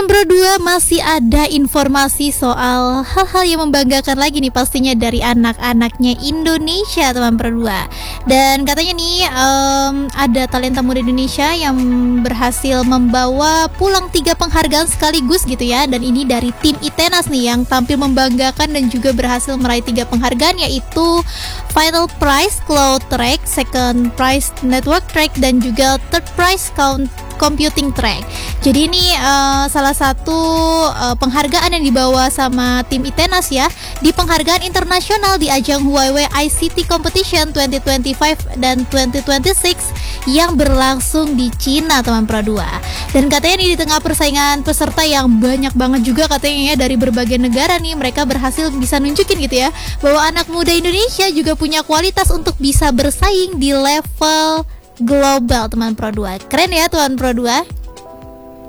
teman Pro 2, masih ada informasi soal hal-hal yang membanggakan lagi nih pastinya dari anak-anaknya Indonesia teman Pro 2. Dan katanya nih ada talenta muda Indonesia yang berhasil membawa pulang 3 penghargaan sekaligus gitu ya. Dan ini dari tim Itenas nih yang tampil membanggakan dan juga berhasil meraih 3 penghargaan, yaitu Final Prize Cloud Track, Second Prize Network Track, dan juga Third Prize Computing Track. Jadi ini salah satu penghargaan yang dibawa sama tim Itenas ya di penghargaan internasional di ajang Huawei ICT Competition 2025 dan 2026 yang berlangsung di Cina teman Pro 2. Dan katanya ini di tengah persaingan peserta yang banyak banget juga katanya ya dari berbagai negara nih, mereka berhasil bisa nunjukin gitu ya bahwa anak muda Indonesia juga punya kualitas untuk bisa bersaing di level global teman Pro 2. Keren ya teman Pro 2.